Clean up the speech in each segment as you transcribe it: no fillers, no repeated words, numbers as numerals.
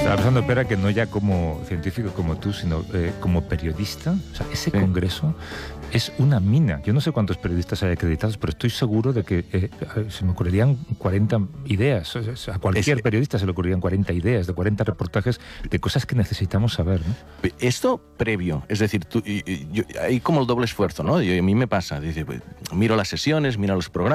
Estaba pensando, Pera, que no ya como científico como tú, sino como periodista. O sea, ese congreso es una mina. Yo no sé cuántos periodistas hay acreditados, pero estoy seguro de que se me ocurrirían 40 ideas. O sea, a cualquier periodista se le ocurrirían 40 ideas, de 40 reportajes de cosas que necesitamos saber, ¿no? Esto previo, es decir, hay como el doble esfuerzo, ¿no? A mí me pasa, dice, pues, miro las sesiones, miro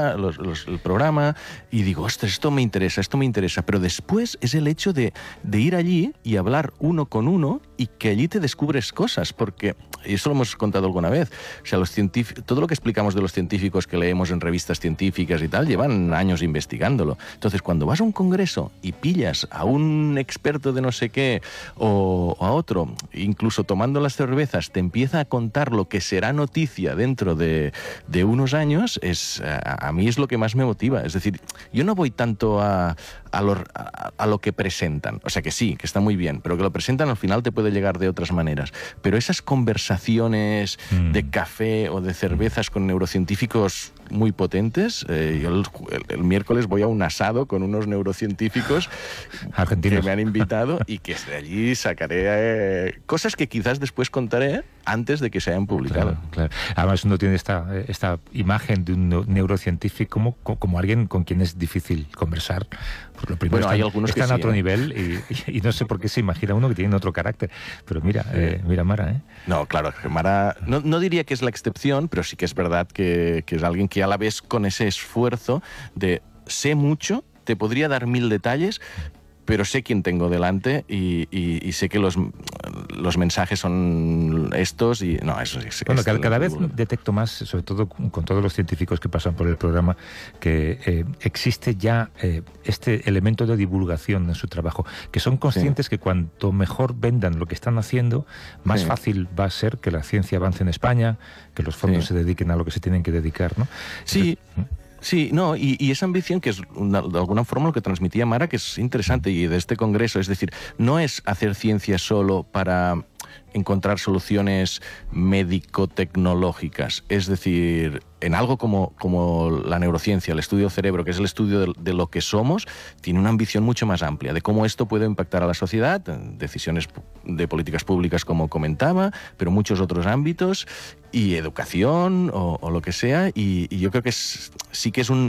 el programa y digo, ostras, esto me interesa, pero después es el hecho de ir allí y hablar uno con uno y que allí te descubres cosas, porque eso lo hemos contado alguna vez. O sea, todo lo que explicamos de los científicos que leemos en revistas científicas y tal, llevan años investigándolo. Entonces, cuando vas a un congreso y pillas a un experto de no sé qué o a otro, incluso tomando las cervezas, te empieza a contar lo que será noticia dentro de unos años, a mí es lo que más me motiva. Es decir, yo no voy tanto a lo que presentan. O sea, que sí, que está muy bien, pero que lo presentan al final te puede llegar de otras maneras. Pero esas conversaciones de café o de cervezas con neurocientíficos muy potentes, yo el miércoles voy a un asado con unos neurocientíficicos argentinos que me han invitado y que de allí sacaré cosas que quizás después contaré antes de que se hayan publicado. Claro. Además uno tiene esta imagen de un neurocientífico como alguien con quien es difícil conversar. Pues lo primero, hay algunos que están a sí, otro nivel y no sé por qué se imagina uno que tiene otro carácter. Pero mira Mara, No, claro, Mara no diría que es la excepción, pero sí que es verdad que es alguien que a la vez con ese esfuerzo de sé mucho, te podría dar 1000 detalles, pero sé quién tengo delante y sé que los mensajes son estos y no, eso sí. Bueno, cada vez detecto más, sobre todo con todos los científicos que pasan por el programa, que existe ya este elemento de divulgación en su trabajo, que son conscientes que cuanto mejor vendan lo que están haciendo, más fácil va a ser que la ciencia avance en España, que los fondos se dediquen a lo que se tienen que dedicar, ¿no? Sí. Sí, no, y esa ambición que es de alguna forma lo que transmitía Mara, que es interesante, y de este congreso, es decir, no es hacer ciencia solo para encontrar soluciones médico-tecnológicas, es decir, en algo como la neurociencia, el estudio del cerebro, que es el estudio de lo que somos, tiene una ambición mucho más amplia de cómo esto puede impactar a la sociedad, decisiones de políticas públicas como comentaba, pero muchos otros ámbitos, y educación o lo que sea, y yo creo que sí que es un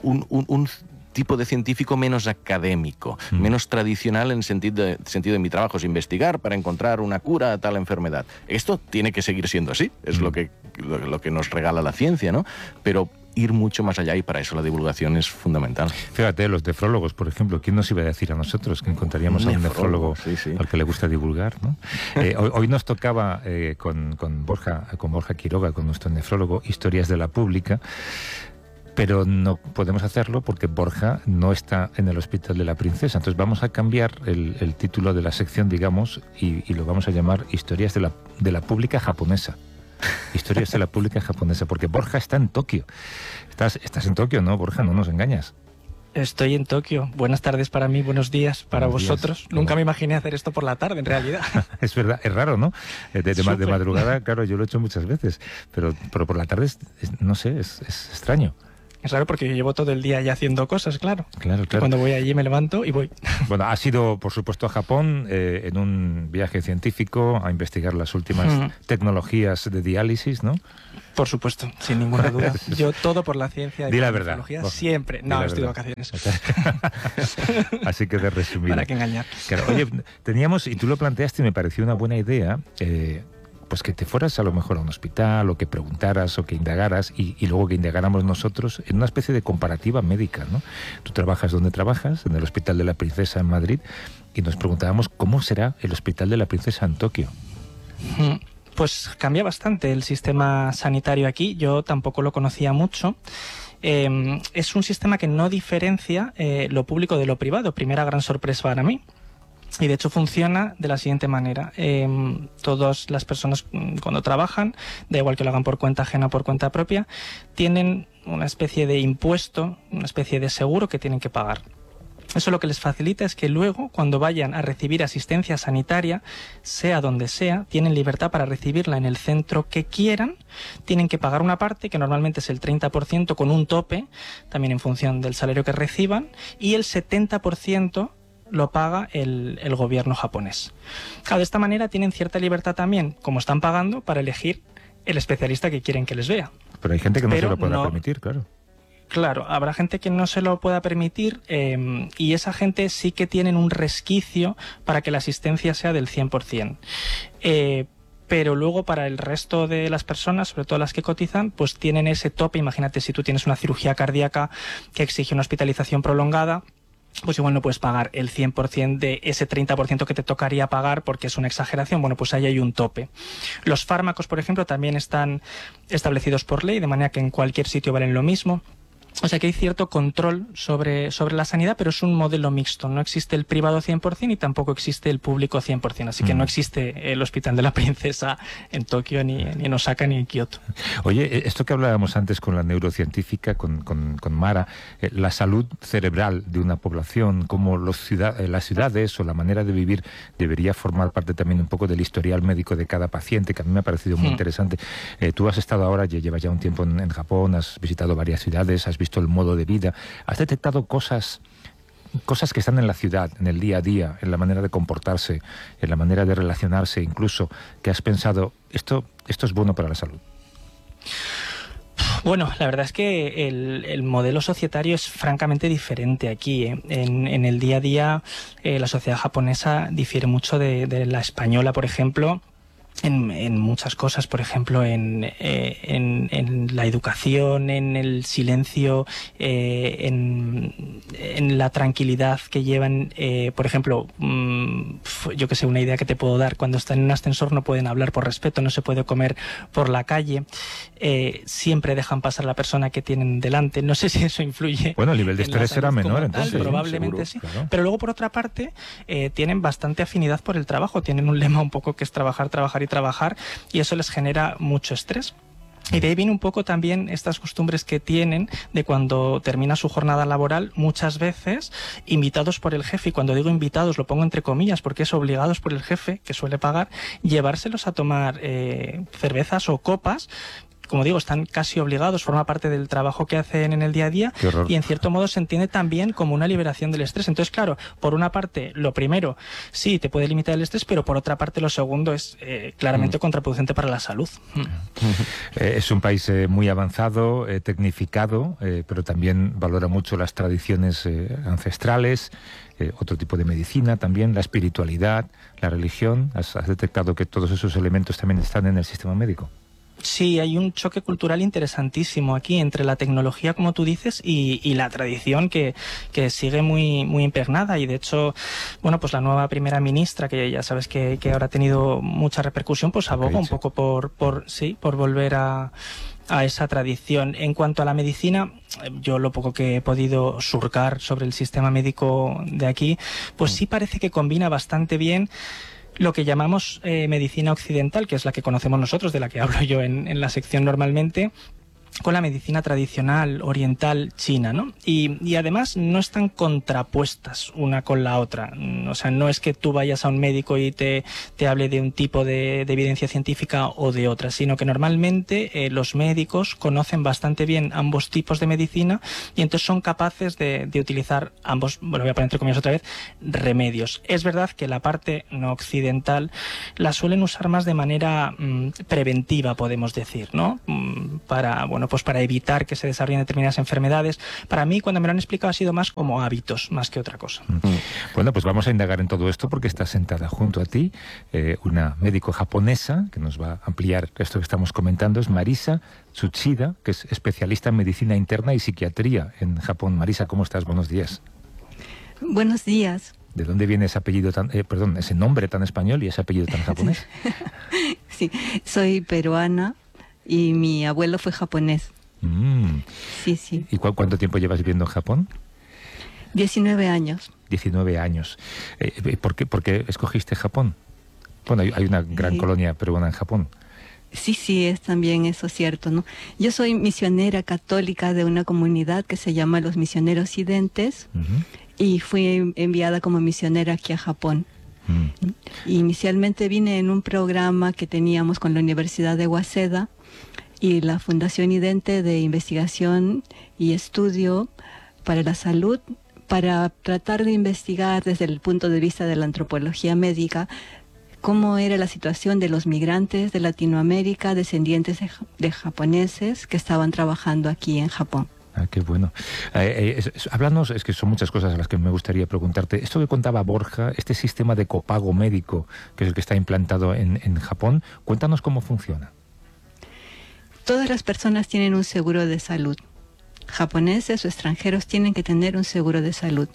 tipo de científico menos académico, menos tradicional en sentido de mi trabajo es investigar para encontrar una cura a tal enfermedad. Esto tiene que seguir siendo así, es lo que nos regala la ciencia, ¿no? Pero ir mucho más allá, y para eso la divulgación es fundamental. Fíjate, los nefrólogos, por ejemplo, ¿quién nos iba a decir a nosotros que encontraríamos a un nefrólogo al que le gusta divulgar, ¿no? Hoy nos tocaba con Borja Quiroga, con nuestro nefrólogo, Historias de la Pública, pero no podemos hacerlo porque Borja no está en el Hospital de la Princesa. Entonces vamos a cambiar el título de la sección, digamos, y lo vamos a llamar Historias de la Pública Japonesa. Historias de la Pública Japonesa, porque Borja está en Tokio. Estás en Tokio, ¿no, Borja? No nos engañas. Estoy en Tokio. Buenas tardes para mí, buenos días para vosotros. Nunca me imaginé hacer esto por la tarde, en realidad. Es verdad, es raro, ¿no? De madrugada, claro, yo lo he hecho muchas veces, pero por la tarde, no sé, es extraño. Es raro porque yo llevo todo el día ya haciendo cosas, claro. Claro. Cuando voy allí me levanto y voy. Bueno, has ido, por supuesto, a Japón en un viaje científico a investigar las últimas tecnologías de diálisis, ¿no? Por supuesto, sin ninguna duda. Yo todo por la ciencia y la la verdad, tecnología siempre. No, estoy de vacaciones. Así que de resumido. ¿Para qué engañar? Claro, oye, teníamos, y tú lo planteaste y me pareció una buena idea, pues que te fueras a lo mejor a un hospital, o que preguntaras, o que indagaras, y luego que indagáramos nosotros en una especie de comparativa médica, ¿no? Tú trabajas donde trabajas, en el Hospital de la Princesa en Madrid, y nos preguntábamos cómo será el Hospital de la Princesa en Tokio. Pues cambia bastante el sistema sanitario aquí, yo tampoco lo conocía mucho. Es un sistema que no diferencia lo público de lo privado, primera gran sorpresa para mí. Y de hecho funciona de la siguiente manera. Todas las personas cuando trabajan, da igual que lo hagan por cuenta ajena o por cuenta propia, tienen una especie de impuesto, una especie de seguro que tienen que pagar. Eso lo que les facilita es que luego, cuando vayan a recibir asistencia sanitaria, sea donde sea, tienen libertad para recibirla en el centro que quieran. Tienen que pagar una parte, que normalmente es el 30%, con un tope, también en función del salario que reciban, y el 70% lo paga el gobierno japonés. Claro, de esta manera tienen cierta libertad también, como están pagando, para elegir el especialista que quieren que les vea. Pero hay gente que no se lo pueda permitir, claro. Claro, habrá gente que no se lo pueda permitir y esa gente sí que tienen un resquicio para que la asistencia sea del 100%. Pero luego para el resto de las personas, sobre todo las que cotizan, pues tienen ese tope. Imagínate si tú tienes una cirugía cardíaca que exige una hospitalización prolongada, pues igual no puedes pagar el 100% de ese 30% que te tocaría pagar porque es una exageración. Bueno, pues ahí hay un tope. Los fármacos, por ejemplo, también están establecidos por ley, de manera que en cualquier sitio valen lo mismo. O sea que hay cierto control sobre la sanidad, pero es un modelo mixto. No existe el privado 100% y tampoco existe el público 100%. Así que no existe el Hospital de la Princesa en Tokio, ni en Osaka, ni en Kioto. Oye, esto que hablábamos antes con la neurocientífica, con Mara, la salud cerebral de una población, como las ciudades o la manera de vivir debería formar parte también un poco del historial médico de cada paciente, que a mí me ha parecido muy interesante. Tú has estado ahora, llevas ya un tiempo en Japón, has visitado varias ciudades, has visto el modo de vida, has detectado cosas que están en la ciudad, en el día a día, en la manera de comportarse, en la manera de relacionarse, incluso, que has pensado, esto es bueno para la salud. Bueno, la verdad es que el modelo societario es francamente diferente aquí. En el día a día, la sociedad japonesa difiere mucho de la española, por ejemplo, en muchas cosas, por ejemplo, en la educación, en el silencio, en la tranquilidad que llevan. Por ejemplo, yo que sé, una idea que te puedo dar: cuando están en un ascensor no pueden hablar por respeto, no se puede comer por la calle, siempre dejan pasar a la persona que tienen delante. No sé si eso influye. Bueno, el nivel de estrés será menor, entonces. Probablemente sí, sí. Claro. Pero luego, por otra parte, tienen bastante afinidad por el trabajo. Tienen un lema un poco que es trabajar, trabajar y trabajar, y eso les genera mucho estrés. Y de ahí viene un poco también estas costumbres que tienen de cuando termina su jornada laboral, muchas veces invitados por el jefe, y cuando digo invitados lo pongo entre comillas porque es obligados por el jefe, que suele pagar, llevárselos a tomar cervezas o copas. Como digo, están casi obligados, forma parte del trabajo que hacen en el día a día, y en cierto modo se entiende también como una liberación del estrés. Entonces, claro, por una parte, lo primero, sí, te puede limitar el estrés, pero por otra parte, lo segundo es claramente contraproducente para la salud. Es un país muy avanzado, tecnificado, pero también valora mucho las tradiciones ancestrales, otro tipo de medicina también, la espiritualidad, la religión. ¿Has detectado que todos esos elementos también están en el sistema médico? Sí, hay un choque cultural interesantísimo aquí entre la tecnología, como tú dices, y la tradición que sigue muy, muy impregnada. Y de hecho, bueno, pues la nueva primera ministra, que ya sabes que ahora ha tenido mucha repercusión, pues aboga un poco por volver a esa tradición. En cuanto a la medicina, yo lo poco que he podido surcar sobre el sistema médico de aquí, pues sí parece que combina bastante bien lo que llamamos medicina occidental, que es la que conocemos nosotros, de la que hablo yo en la sección normalmente, con la medicina tradicional oriental china, ¿no? Y además no están contrapuestas una con la otra. O sea, no es que tú vayas a un médico y te hable de un tipo de evidencia científica o de otra, sino que normalmente los médicos conocen bastante bien ambos tipos de medicina y entonces son capaces de utilizar ambos, bueno, voy a poner entre comillas otra vez, remedios. Es verdad que la parte no occidental la suelen usar más de manera preventiva, podemos decir, ¿no? Pues para evitar que se desarrollen determinadas enfermedades. Para mí, cuando me lo han explicado, ha sido más como hábitos, más que otra cosa. Bueno, pues vamos a indagar en todo esto porque está sentada junto a ti una médico japonesa que nos va a ampliar esto que estamos comentando. Es Marisa Tsuchida, que es especialista en medicina interna y psiquiatría en Japón. Marisa, ¿cómo estás? Buenos días. Buenos días. ¿De dónde viene ese apellido ese nombre tan español y ese apellido tan japonés? Sí, soy peruana y mi abuelo fue japonés. Sí, sí. ¿Y cuánto tiempo llevas viviendo en Japón? 19 años. 19 años. ¿Por qué escogiste Japón? Bueno, hay una gran colonia peruana en Japón. Sí, es también eso cierto, ¿no? Yo soy misionera católica de una comunidad que se llama Los Misioneros Sidentes y fui enviada como misionera aquí a Japón. Inicialmente vine en un programa que teníamos con la Universidad de Waseda y la Fundación Idente de Investigación y Estudio para la Salud para tratar de investigar desde el punto de vista de la antropología médica cómo era la situación de los migrantes de Latinoamérica, descendientes de japoneses que estaban trabajando aquí en Japón. Ah, qué bueno. Háblanos, es que son muchas cosas a las que me gustaría preguntarte. Esto que contaba Borja, este sistema de copago médico, que es el que está implantado en Japón, cuéntanos cómo funciona. Todas las personas tienen un seguro de salud. Japoneses o extranjeros tienen que tener un seguro de salud.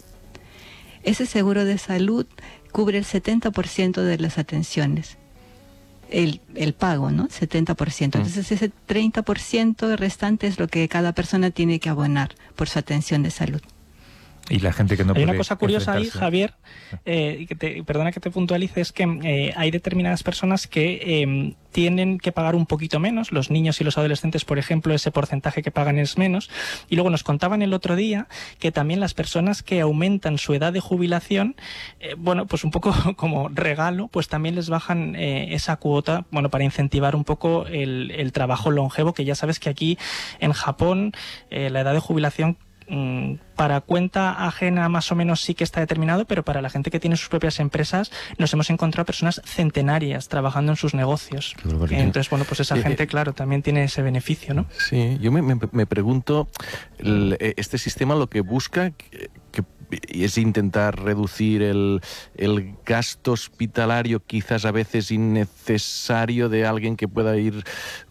Ese seguro de salud cubre el 70% de las atenciones. El pago, ¿no? 70%. Entonces ese 30% restante es lo que cada persona tiene que abonar por su atención de salud. Y la gente que no hay puede... una cosa curiosa ahí, Javier, perdona que te puntualice, es que hay determinadas personas que tienen que pagar un poquito menos. Los niños y los adolescentes, por ejemplo, ese porcentaje que pagan es menos. Y luego nos contaban el otro día que también las personas que aumentan su edad de jubilación, bueno, pues un poco como regalo, pues también les bajan esa cuota, bueno, para incentivar un poco el trabajo longevo, que ya sabes que aquí en Japón la edad de jubilación para cuenta ajena más o menos sí que está determinado, pero para la gente que tiene sus propias empresas nos hemos encontrado personas centenarias trabajando en sus negocios. Entonces, bueno, pues esa gente, claro, también tiene ese beneficio, ¿no? Sí, yo me pregunto, este sistema lo que busca es intentar reducir el gasto hospitalario, quizás a veces innecesario, de alguien que pueda ir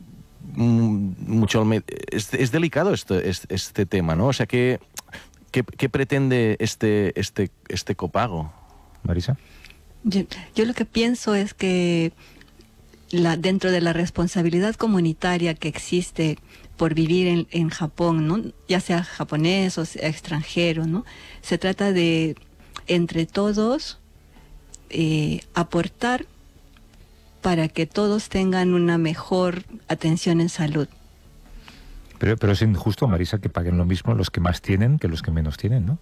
mucho al es delicado este tema, ¿no? O sea, ¿qué pretende este copago? Marisa. Yo lo que pienso es que dentro de la responsabilidad comunitaria que existe por vivir en Japón, ¿no? Ya sea japonés o sea extranjero, ¿no? Se trata de, entre todos, aportar para que todos tengan una mejor atención en salud. Pero es injusto, Marisa, que paguen lo mismo los que más tienen que los que menos tienen, ¿no?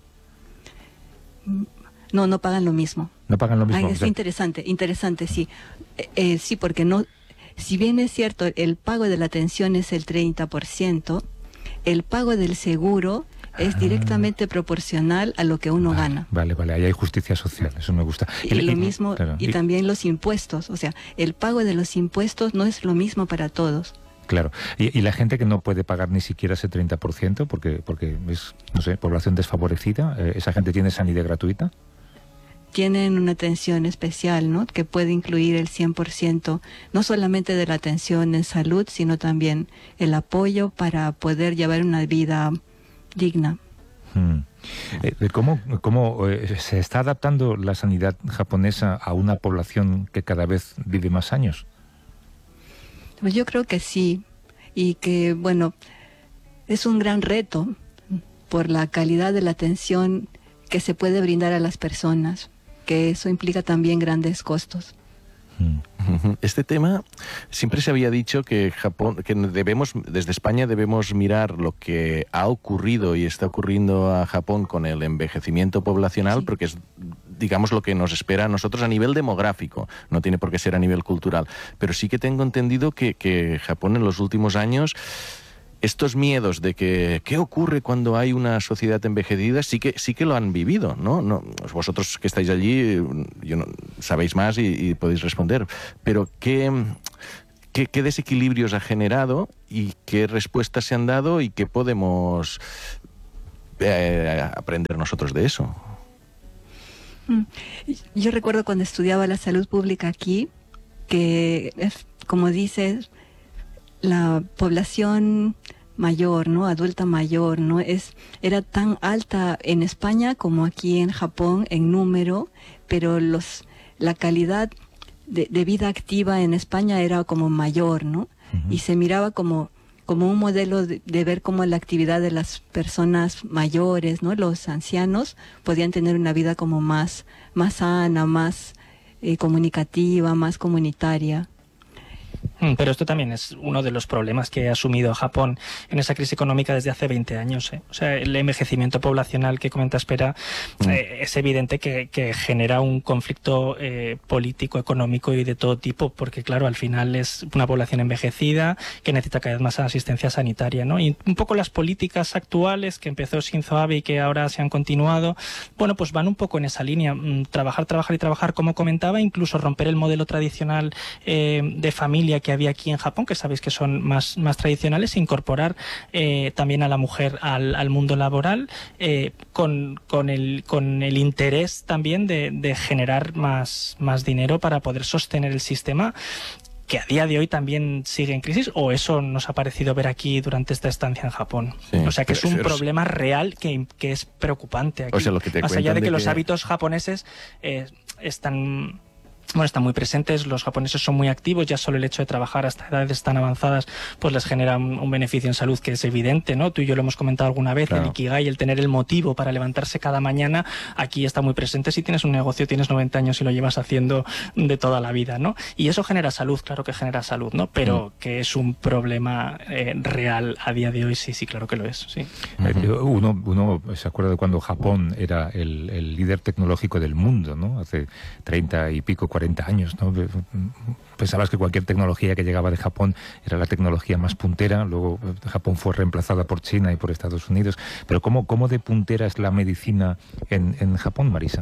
No pagan lo mismo. No pagan lo mismo. Es interesante, sí. Sí, porque no, si bien es cierto, el pago de la atención es el 30%, el pago del seguro es directamente proporcional a lo que uno gana. Vale, ahí hay justicia social, eso me gusta. Y lo mismo, claro, y también los impuestos, o sea, el pago de los impuestos no es lo mismo para todos. Claro, y la gente que no puede pagar ni siquiera ese 30%, porque es, no sé, población desfavorecida, ¿esa gente tiene sanidad gratuita? Tienen una atención especial, ¿no? Que puede incluir el 100%, no solamente de la atención en salud, sino también el apoyo para poder llevar una vida digna. ¿Cómo se está adaptando la sanidad japonesa a una población que cada vez vive más años? Pues yo creo que sí, y que, bueno, es un gran reto por la calidad de la atención que se puede brindar a las personas, que eso implica también grandes costos. Este tema, siempre se había dicho que Japón, que desde España debemos mirar lo que ha ocurrido y está ocurriendo a Japón con el envejecimiento poblacional, sí, porque es, digamos, lo que nos espera a nosotros a nivel demográfico, no tiene por qué ser a nivel cultural. Pero sí que tengo entendido que Japón en los últimos años, estos miedos de que qué ocurre cuando hay una sociedad envejecida sí que lo han vivido, ¿no? Vosotros que estáis allí sabéis más y podéis responder, pero ¿qué desequilibrios ha generado y qué respuestas se han dado y qué podemos aprender nosotros de eso? Yo recuerdo cuando estudiaba la salud pública aquí, que, como dices, la población mayor, ¿no? Adulta mayor, ¿no? Era tan alta en España como aquí en Japón en número, pero la calidad de vida activa en España era como mayor, ¿no? Y se miraba como un modelo de ver cómo la actividad de las personas mayores, ¿no? Los ancianos podían tener una vida como más sana, más comunicativa, más comunitaria. Pero esto también es uno de los problemas que ha asumido Japón en esa crisis económica desde hace 20 años. O sea, el envejecimiento poblacional que comenta Espera es evidente que genera un conflicto político, económico y de todo tipo, porque claro, al final es una población envejecida que necesita cada vez más asistencia sanitaria, ¿no? Y un poco las políticas actuales que empezó Shinzo Abe y que ahora se han continuado, bueno, pues van un poco en esa línea. Trabajar, como comentaba, incluso romper el modelo tradicional de familia que había aquí en Japón, que sabéis que son más tradicionales, incorporar también a la mujer al mundo laboral con el interés también de generar más dinero para poder sostener el sistema, que a día de hoy también sigue en crisis, o eso nos ha parecido ver aquí durante esta estancia en Japón. Sí, o sea que es un problema real que es preocupante aquí. O sea, lo que te más allá de que los hábitos japoneses están muy presentes, los japoneses son muy activos, ya solo el hecho de trabajar hasta edades tan avanzadas pues les genera un beneficio en salud que es evidente, ¿no? Tú y yo lo hemos comentado alguna vez, claro. El ikigai, el tener el motivo para levantarse cada mañana, aquí está muy presente. Si tienes un negocio, tienes 90 años y lo llevas haciendo de toda la vida, ¿no? Y eso genera salud, claro que genera salud, ¿no? Pero que es un problema real a día de hoy, sí, claro que lo es, sí. Uno se acuerda de cuando Japón era el líder tecnológico del mundo, ¿no? Hace 30 y pico, 40 años, ¿no? Pensabas que cualquier tecnología que llegaba de Japón era la tecnología más puntera, luego Japón fue reemplazada por China y por Estados Unidos, pero ¿cómo de puntera es la medicina en Japón, Marisa?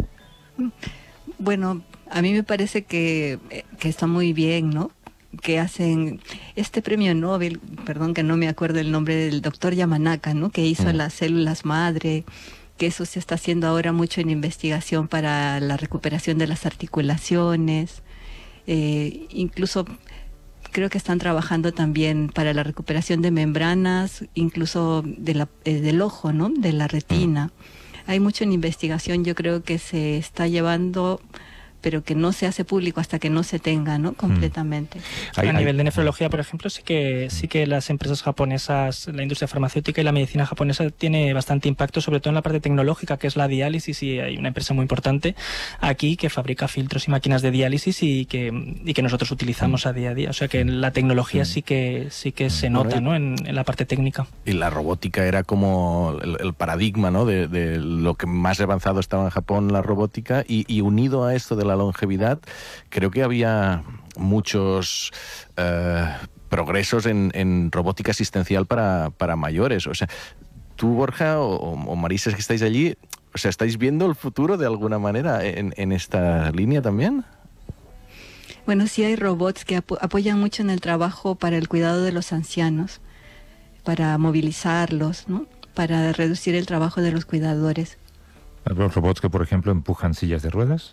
Bueno, a mí me parece que está muy bien, ¿no? Que hacen este premio Nobel, perdón que no me acuerdo el nombre del doctor Yamanaka, ¿no? Que hizo las células madre, que eso se está haciendo ahora mucho en investigación para la recuperación de las articulaciones. Incluso creo que están trabajando también para la recuperación de membranas, incluso del ojo, ¿no? De la retina. Hay mucho en investigación, yo creo que se está llevando, pero que no se hace público hasta que no se tenga, ¿no? Completamente. A nivel de nefrología, por ejemplo, sí que las empresas japonesas, la industria farmacéutica y la medicina japonesa tiene bastante impacto, sobre todo en la parte tecnológica, que es la diálisis, y hay una empresa muy importante aquí que fabrica filtros y máquinas de diálisis y que nosotros utilizamos a día a día. O sea que la tecnología sí que se nota, ¿no? En la parte técnica. Y la robótica era como el paradigma, ¿no? De lo que más avanzado estaba en Japón, la robótica, y unido a esto de la longevidad, creo que había muchos progresos en robótica asistencial para mayores. O sea, tú, Borja, o Marisa, que estáis allí, o sea, ¿estáis viendo el futuro de alguna manera en esta línea también? Bueno, sí hay robots que apoyan mucho en el trabajo para el cuidado de los ancianos, para movilizarlos, ¿no? Para reducir el trabajo de los cuidadores. ¿Los robots que, por ejemplo, empujan sillas de ruedas?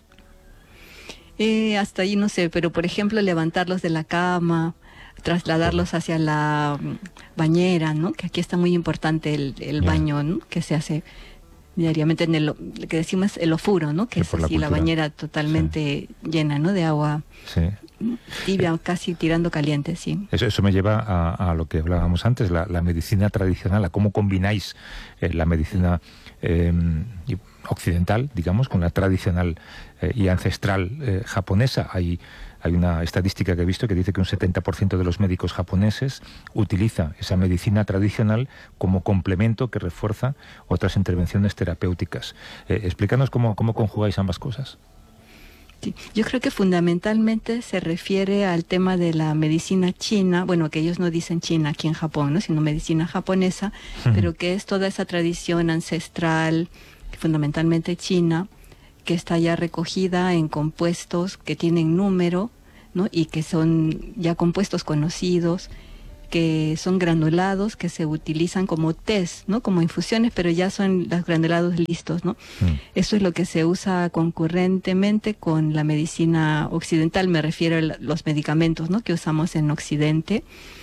Hasta ahí no sé, pero por ejemplo levantarlos de la cama, trasladarlos hacia la bañera, ¿no? Que aquí está muy importante el baño, ¿no? Que se hace diariamente en lo que decimos el ofuro, ¿no? Que es así la bañera totalmente llena, ¿no? De agua tibia, casi tirando caliente, sí. Eso me lleva a lo que hablábamos antes, la medicina tradicional, a cómo combináis la medicina occidental, digamos, con la tradicional y ancestral japonesa. Hay una estadística que he visto que dice que un 70% de los médicos japoneses utiliza esa medicina tradicional como complemento que refuerza otras intervenciones terapéuticas. Explícanos cómo conjugáis ambas cosas. Sí, yo creo que fundamentalmente se refiere al tema de la medicina china, bueno, que ellos no dicen China aquí en Japón, ¿no? Sino medicina japonesa, pero que es toda esa tradición ancestral, fundamentalmente china, que está ya recogida en compuestos que tienen número, ¿no? Y que son ya compuestos conocidos, que son granulados, que se utilizan como test, ¿no? Como infusiones, pero ya son los granulados listos, ¿no? Eso es lo que se usa concurrentemente con la medicina occidental, me refiero a los medicamentos, ¿no? Que usamos en Occidente.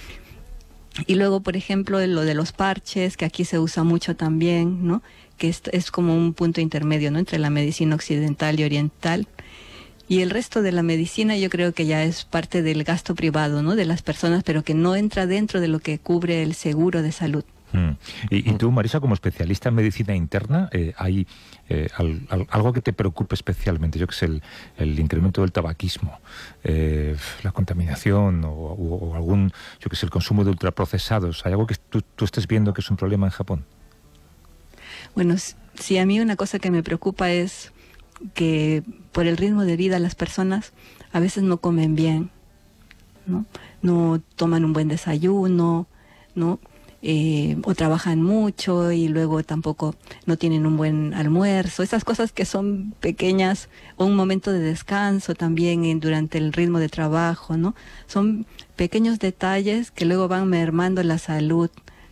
Y luego, por ejemplo, lo de los parches, que aquí se usa mucho también, ¿no? Que es como un punto intermedio, ¿no? Entre la medicina occidental y oriental. Y el resto de la medicina yo creo que ya es parte del gasto privado, ¿no? De las personas, pero que no entra dentro de lo que cubre el seguro de salud. Y tú, Marisa, como especialista en medicina interna, ¿hay algo que te preocupe especialmente? Yo que sé, el incremento del tabaquismo, la contaminación o algún, yo que sé, el consumo de ultraprocesados. ¿Hay algo que tú estés viendo que es un problema en Japón? Bueno, sí, a mí una cosa que me preocupa es que por el ritmo de vida las personas a veces no comen bien, ¿no? No toman un buen desayuno, ¿no? O trabajan mucho y luego tampoco no tienen un buen almuerzo. Esas cosas que son pequeñas, o un momento de descanso también durante el ritmo de trabajo, ¿no? Son pequeños detalles que luego van mermando la salud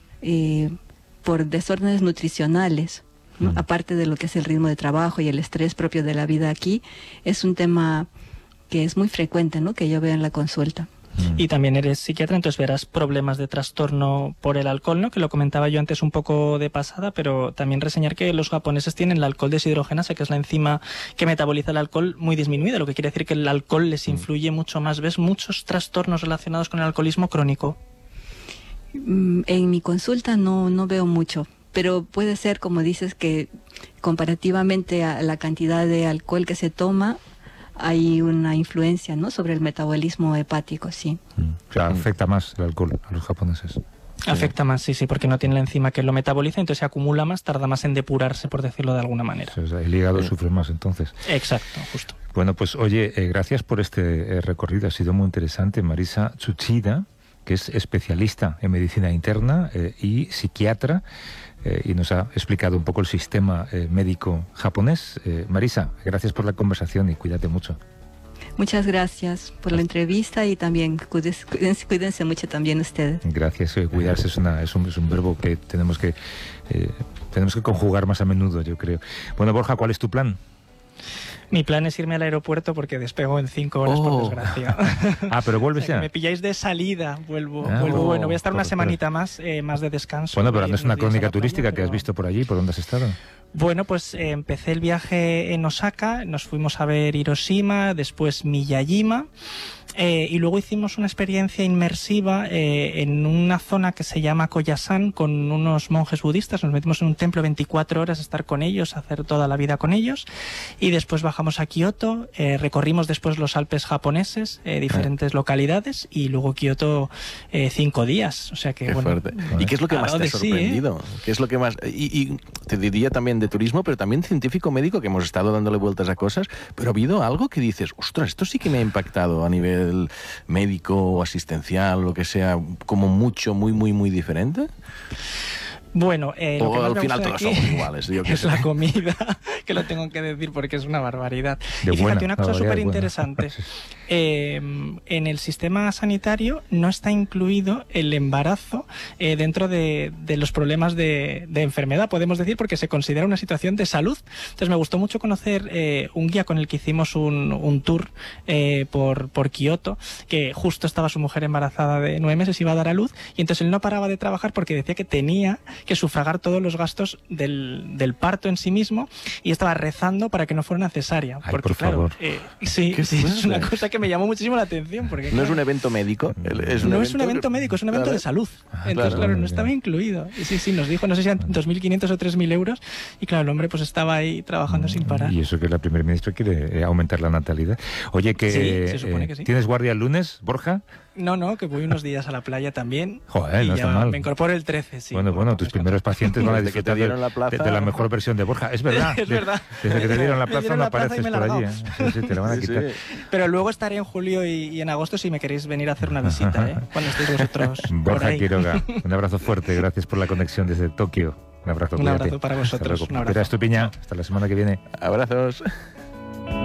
por desórdenes nutricionales, ¿no? Aparte de lo que es el ritmo de trabajo y el estrés propio de la vida aquí, es un tema que es muy frecuente, ¿no? Que yo veo en la consulta. Y también eres psiquiatra, entonces verás problemas de trastorno por el alcohol, ¿no? Que lo comentaba yo antes un poco de pasada, pero también reseñar que los japoneses tienen la alcohol deshidrogenasa, que es la enzima que metaboliza el alcohol, muy disminuida, lo que quiere decir que el alcohol les influye mucho más. ¿Ves muchos trastornos relacionados con el alcoholismo crónico? En mi consulta no veo mucho, pero puede ser, como dices, que comparativamente a la cantidad de alcohol que se toma, hay una influencia, ¿no?, sobre el metabolismo hepático, sí. O sea, afecta más el alcohol a los japoneses. Afecta más, sí, porque no tiene la enzima que lo metaboliza, entonces se acumula más, tarda más en depurarse, por decirlo de alguna manera. O sea, el hígado sufre más, entonces. Exacto, justo. Bueno, pues oye, gracias por este recorrido, ha sido muy interesante. Marisa Tsuchida, que es especialista en medicina interna y psiquiatra, y nos ha explicado un poco el sistema médico japonés. Marisa, gracias por la conversación y cuídate mucho. Muchas gracias por la entrevista y también cuídense mucho también ustedes. Gracias. Cuidarse es un verbo que tenemos que conjugar más a menudo, yo creo. Bueno, Borja, ¿cuál es tu plan? Mi plan es irme al aeropuerto porque despego en 5 horas, por desgracia. Pero vuelves, o sea, ya. Me pilláis de salida, vuelvo. Bueno, voy a estar una semanita más de descanso. Bueno, pero no es una crónica turística que has visto por allí, ¿por dónde has estado? Bueno, pues empecé el viaje en Osaka, nos fuimos a ver Hiroshima, después Miyajima, y luego hicimos una experiencia inmersiva en una zona que se llama Koyasan con unos monjes budistas. Nos metimos en un templo 24 horas a estar con ellos, a hacer toda la vida con ellos, y después bajamos a Kioto, recorrimos después los Alpes japoneses, diferentes localidades, y luego Kioto 5 días. O sea que, qué bueno, fuerte. ¿Y qué es lo que más te ha sorprendido? ¿Qué es lo que más? Y te diría también de turismo, pero también científico médico, que hemos estado dándole vueltas a cosas, pero ha habido algo que dices, ostras, esto sí que me ha impactado a nivel médico o asistencial, lo que sea, como mucho, muy diferente. Bueno, lo que al final todos somos iguales. Es la comida, que lo tengo que decir porque es una barbaridad. Y fíjate, una cosa súper interesante. En el sistema sanitario no está incluido el embarazo dentro de los problemas de enfermedad, podemos decir, porque se considera una situación de salud. Entonces me gustó mucho conocer un guía con el que hicimos un tour por Kioto, que justo estaba su mujer embarazada de 9 meses, iba a dar a luz, y entonces él no paraba de trabajar porque decía que tenía que sufragar todos los gastos del parto en sí mismo, y estaba rezando para que no fuera una cesárea. Ay, porque, por favor. Sí, es una cosa que me llamó muchísimo la atención. Porque, no es un evento médico. Es un evento médico, es un evento de salud. Entonces, claro, no estaba incluido. Y sí, nos dijo, no sé si eran 2.500 o 3.000 euros, y claro, el hombre pues estaba ahí trabajando sin parar. Y eso que la primer ministra quiere aumentar la natalidad. Oye, que, se supone que sí. ¿Tienes guardia el lunes, Borja? No, que voy unos días a la playa también. Joder, y no ya está mal. Me incorporo el 13, sí. Bueno, tus primeros pacientes van a disfrutar de la mejor versión de Borja. Es verdad. Es verdad. Desde que te dieron la plaza no apareces por allí. Sí, te la van a quitar. Sí. Pero luego estaré en julio y en agosto si me queréis venir a hacer una visita, cuando estéis vosotros. Borja Quiroga, un abrazo fuerte. Gracias por la conexión desde Tokio. Un abrazo, un abrazo para vosotros. Espera, Estupiña. Hasta la semana que viene. Abrazos.